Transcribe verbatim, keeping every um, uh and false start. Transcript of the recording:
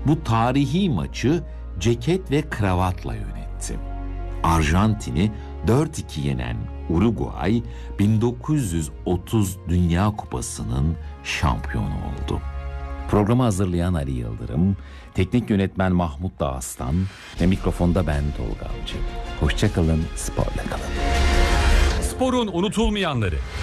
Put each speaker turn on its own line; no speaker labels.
Bu tarihi maçı ceket ve kravatla yönetti. Arjantin'i dört iki yenen Uruguay bin dokuz yüz otuz Dünya Kupası'nın şampiyonu oldu. Programı hazırlayan Ali Yıldırım, teknik yönetmen Mahmut Dağıstan ve mikrofonda ben Tolga Avcı. Hoşça kalın, sporla kalın.
Sporun unutulmayanları.